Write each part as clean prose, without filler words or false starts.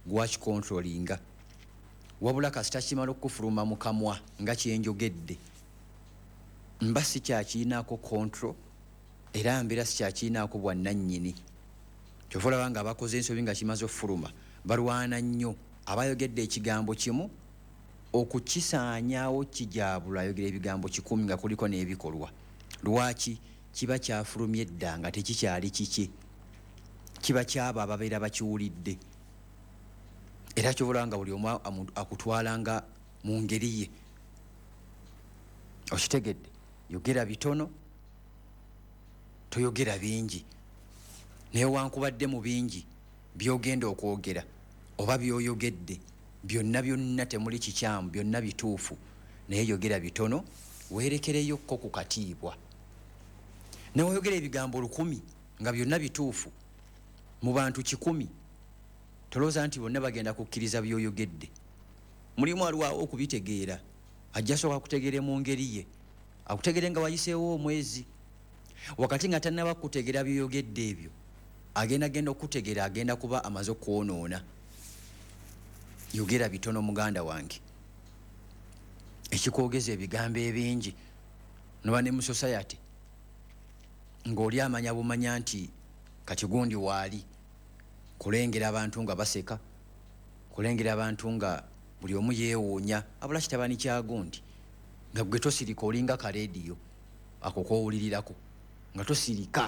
gwachi controllinga wabula kasita kimala okufuluma mu kamwa nga kyenjogedde mba si kyakiinaako control era mbeera si kyakiinaako bwannannyini kyova olaba nga abakoze ensobi nga kimaze okufuluma balwana nnyo abayogedde ekigambo kimu okukisaanyaawo kijaabula ayogera ebigambo 100 nga kuliko n'ebikolwa lwaki kiba kyafulumye edda nga tekikyali kiki kiba kyaba ababeera bakiwulidde era kyova olaba nga buli omu akutwalanga mu ngeri ye okitegedde yogera bitono toyogera bingi naye wankubadde mu bingi byogenda okwogera oba byoyogedde byonna temuli kikyamu byonna bituufu naye yogera bitono weerekereyokko ku katiibwa newayogera ebigambo 100 nga byonna bituufu mu bantu 100 tolowooza nti bonna bagenda kukkiriza byoyogedde mulimu aliwawo okubitegeera ajja soka kutegeere mu ngeri ye akutegeere nga wayiseewo omwezi wakati nga tannaba kutegeera byoyogedde ebyo agenda okutegeera agenda kuba amaze okwonoona yogera bitono muganda wange ekikwogeza ebigambo ebingi noba ne mu society ng'oli amanya bumanya nti kati gundi waali kulengera abantu nga baseka kulengera abantu nga buli omu yeewuunya abula kitabani kya gundi nga gwe tosirika olinga ka rediyo ako kowulirirako nga tosirika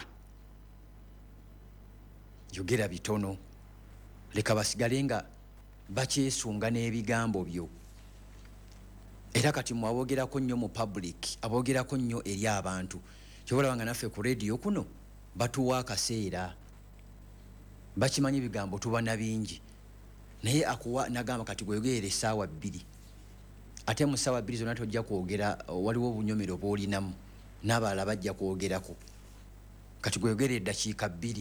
yogera bitono leka basigale nga bakyesunga n'ebigambo byo era kati mwabogerako nnyo mu public abogerako nnyo eri abantu kyobalaba nga naffe ku rediyo kuno batuwa akaseera bakimanyi ebigambo tuba na bingi naye akuwa nagamba kati gweyogere essaawa 2 ate mu ssaawa 2 zonna tojja kwogera waliwo obunyomero bw'olinamu n'abalala bajja kwogerako kati gweyogere eddakiika 2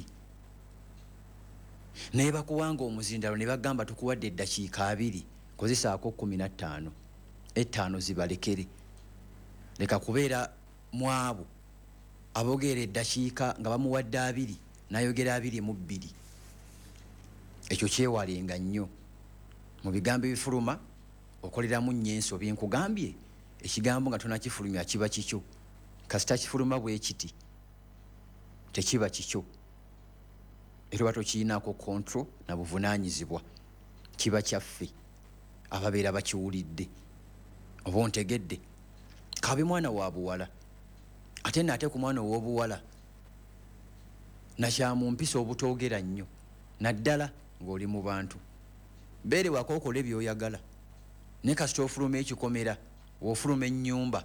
naye bakuwanga omuzindalo ne bagamba tukuwadde eddakiika 2 kozesaako 15 5 zibalekere leka kubeera mwabo aboogera eddakiika nga bamuwadde 2 n'ayogera 22 ekyo kyewalenga nnyo mu bigambo ebifuluma okoleramu nnyo ensobi nkugambye ekigambo nga tonakifulumya kiba kikyo kasita kifuluma bwe kiti tekiba kikyo era batokiinaako control na buvunaanyizibwa kiba kyaffe ababeera bakiwulidde oba ontegedde kabe mwana wa buwala ate naate ku mwana ow'obuwala nakyamumpisa obutoogera nnyo naddala ng'oli mu bantu beere wakookola ebyoyagala ne kasita ofuluma ekikomera ofuluma ennyumba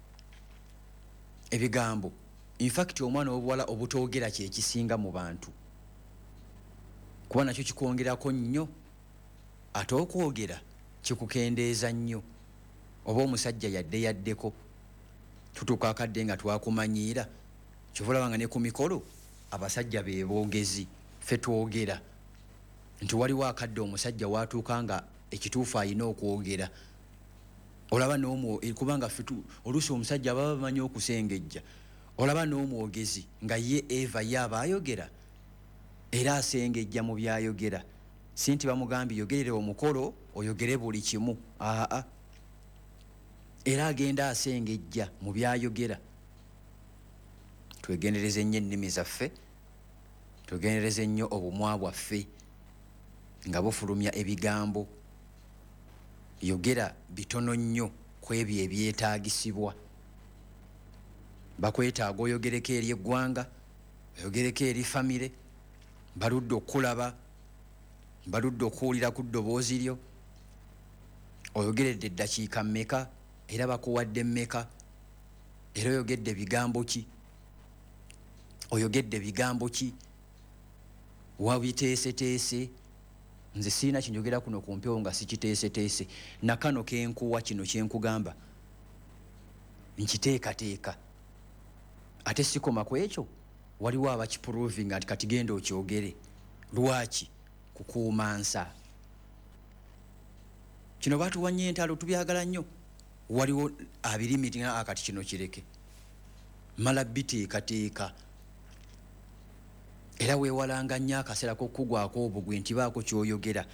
ebigambo infact omwana w'obuwala obutoogera kyekisinga mu bantu kuba nakyo kikwongerako nnyo ate okwogera kikukendeeza nnyo oba omusajja yaddeko tutuuka akadde nga twakumanyiira kyova olaba nga ne ku mikolo abasajja be boogezi ffe twogera nti waliwo akadde omusajja watuuka nga ekituufu alina okwogera olaba kubanga oluusi omusajja baba bamanyi okusengejja olaba n'omwogezi nga ye Eva ye aba ayogera era asengejja mu byayogera si nti bamugambye yogerere omukolo oyogere buli kimu era agenda asengejja mu byayogera twegendereze nnyo ennimi zaffe twegendereze nnyo obumwa bwaffe nga bufulumya ebigambo yogera bitono nnyo ku ebyo ebyetaagisibwa bakwetaaga oyogereko eri eggwanga oyogereko eri famire baludde okulaba baludde okuwulira ku ddoboozi lyo oyogeredde eddakiika mmeka era bakuwadde mmeka era oyogedde bigambo ki oyogedde bigambo ki wabiteeseteese nze siina kinjogera kuno ku mpewo nga sikiteeseteese nakano kenkuwa kino kyenkugamba nkiteekateeka ate sikoma ku ekyo waliwo abakiprovinga nti kati genda okyogere lwaki kukuuma nsa kino batuwanye entalo tubyagala nnyo waliwo abirimiti nga akati kino kireke mala biteekateeka era weewalanga nnyo akaseera k'okugwako obugwe nti baako kyoyogera